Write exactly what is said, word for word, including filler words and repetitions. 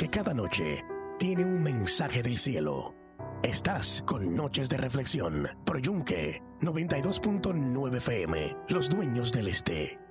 que cada noche tiene un mensaje del cielo. Estás con Noches de Reflexión, por Yunque noventa y dos punto nueve F M, Los Dueños del Este.